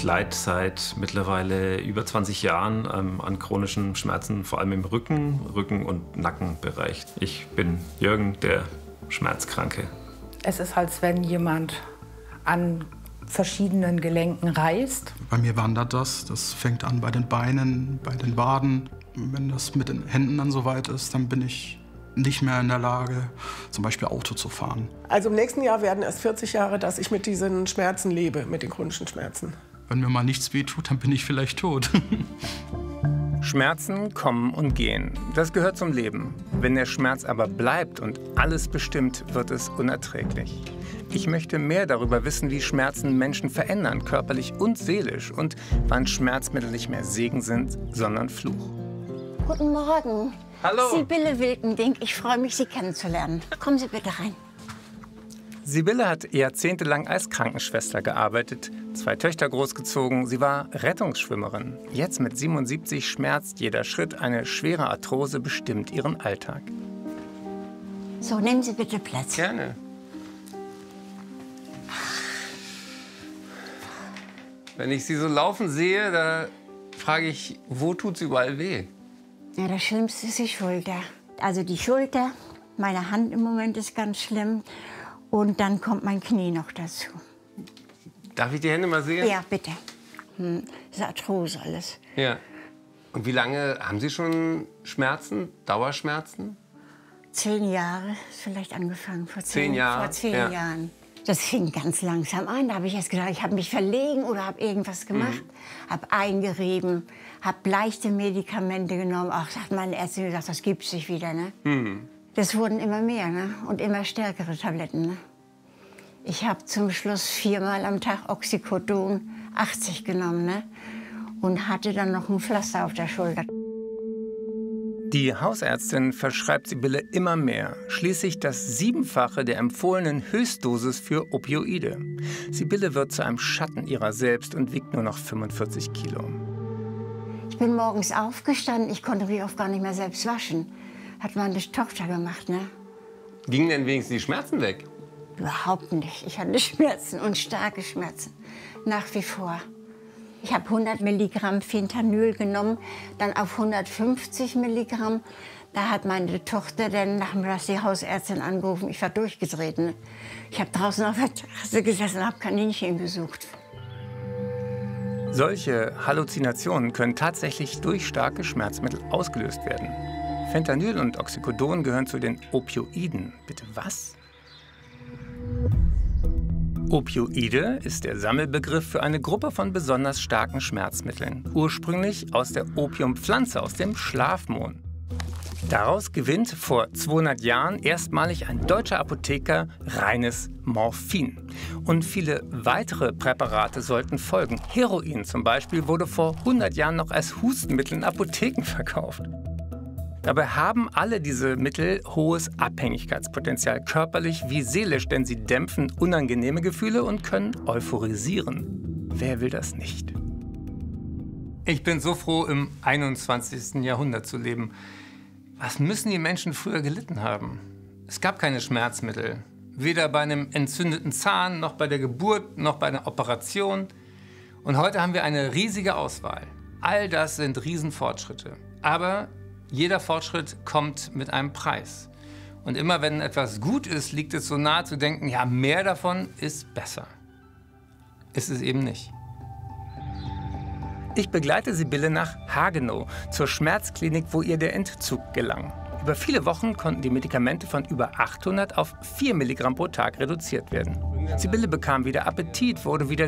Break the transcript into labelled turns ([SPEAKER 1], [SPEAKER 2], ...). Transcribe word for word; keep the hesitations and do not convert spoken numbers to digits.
[SPEAKER 1] Ich leide seit mittlerweile über zwanzig Jahren ähm, an chronischen Schmerzen, vor allem im Rücken, Rücken- und Nackenbereich. Ich bin Jürgen, der Schmerzkranke.
[SPEAKER 2] Es ist, als wenn jemand an verschiedenen Gelenken reißt.
[SPEAKER 3] Bei mir wandert das. Das fängt an bei den Beinen, bei den Waden. Wenn das mit den Händen dann soweit ist, dann bin ich nicht mehr in der Lage, zum Beispiel Auto zu fahren.
[SPEAKER 4] Also im nächsten Jahr werden es vierzig Jahre, dass ich mit diesen Schmerzen lebe, mit den chronischen Schmerzen.
[SPEAKER 3] Wenn mir mal nichts wehtut, dann bin ich vielleicht tot.
[SPEAKER 5] Schmerzen kommen und gehen. Das gehört zum Leben. Wenn der Schmerz aber bleibt und alles bestimmt, wird es unerträglich. Ich möchte mehr darüber wissen, wie Schmerzen Menschen verändern, körperlich und seelisch, und wann Schmerzmittel nicht mehr Segen sind, sondern Fluch.
[SPEAKER 6] Guten Morgen.
[SPEAKER 5] Hallo.
[SPEAKER 6] Sibylle Wilkendink, ich freue mich, Sie kennenzulernen. Kommen Sie bitte rein.
[SPEAKER 5] Sibylle hat jahrzehntelang als Krankenschwester gearbeitet, zwei Töchter großgezogen. Sie war Rettungsschwimmerin. Jetzt mit siebenundsiebzig schmerzt jeder Schritt. Eine schwere Arthrose bestimmt ihren Alltag.
[SPEAKER 6] So, nehmen Sie bitte Platz.
[SPEAKER 5] Gerne. Wenn ich Sie so laufen sehe, da frage ich, wo tut's überall weh?
[SPEAKER 6] Ja, das Schlimmste ist die Schulter. Also die Schulter, meine Hand im Moment ist ganz schlimm. Und dann kommt mein Knie noch dazu.
[SPEAKER 5] Darf ich die Hände mal sehen?
[SPEAKER 6] Ja, bitte. Hm, das ist Arthrose alles.
[SPEAKER 5] Ja. Und wie lange haben Sie schon Schmerzen, Dauerschmerzen?
[SPEAKER 6] Zehn Jahre ist vielleicht angefangen, vor zehn,
[SPEAKER 5] Zehn Jahre,
[SPEAKER 6] vor zehn
[SPEAKER 5] ja.
[SPEAKER 6] Jahren. Das fing ganz langsam an. Da habe ich erst gedacht, ich habe mich verlegen oder habe irgendwas gemacht. Mhm. Habe eingerieben, habe leichte Medikamente genommen. Ach, sagt meine Ärztin gesagt, das gibt's nicht wieder. Ne? Mhm. Das wurden immer mehr, ne? Und immer stärkere Tabletten. Ne? Ich habe zum Schluss viermal am Tag Oxycodon achtzig genommen, ne? Und hatte dann noch ein Pflaster auf der Schulter.
[SPEAKER 5] Die Hausärztin verschreibt Sibylle immer mehr, schließlich das Siebenfache der empfohlenen Höchstdosis für Opioide. Sibylle wird zu einem Schatten ihrer selbst und wiegt nur noch fünfundvierzig Kilo.
[SPEAKER 6] Ich bin morgens aufgestanden, ich konnte mich oft gar nicht mehr selbst waschen. Hat meine Tochter gemacht, ne?
[SPEAKER 5] Gingen denn wenigstens die Schmerzen weg?
[SPEAKER 6] Überhaupt nicht. Ich hatte Schmerzen und starke Schmerzen. Nach wie vor. Ich habe hundert Milligramm Fentanyl genommen, dann auf hundertfünfzig Milligramm. Da hat meine Tochter dann nachmittags die Hausärztin angerufen. Ich war durchgedreht. Ne? Ich habe draußen auf der Terrasse gesessen und habe Kaninchen gesucht.
[SPEAKER 5] Solche Halluzinationen können tatsächlich durch starke Schmerzmittel ausgelöst werden. Fentanyl und Oxycodon gehören zu den Opioiden. Bitte was? Opioide ist der Sammelbegriff für eine Gruppe von besonders starken Schmerzmitteln. Ursprünglich aus der Opiumpflanze, aus dem Schlafmohn. Daraus gewinnt vor zweihundert Jahren erstmalig ein deutscher Apotheker reines Morphin. Und viele weitere Präparate sollten folgen. Heroin zum Beispiel wurde vor hundert Jahren noch als Hustenmittel in Apotheken verkauft. Dabei haben alle diese Mittel hohes Abhängigkeitspotenzial, körperlich wie seelisch, denn sie dämpfen unangenehme Gefühle und können euphorisieren. Wer will das nicht? Ich bin so froh, im einundzwanzigsten Jahrhundert zu leben. Was müssen die Menschen früher gelitten haben? Es gab keine Schmerzmittel. Weder bei einem entzündeten Zahn, noch bei der Geburt, noch bei einer Operation. Und heute haben wir eine riesige Auswahl. All das sind Riesenfortschritte. Aber jeder Fortschritt kommt mit einem Preis. Und immer wenn etwas gut ist, liegt es so nahe zu denken, ja, mehr davon ist besser. Ist es eben nicht. Ich begleite Sibylle nach Hagenow, zur Schmerzklinik, wo ihr der Entzug gelang. Über viele Wochen konnten die Medikamente von über achthundert auf vier Milligramm pro Tag reduziert werden. Sibylle bekam wieder Appetit, wurde wieder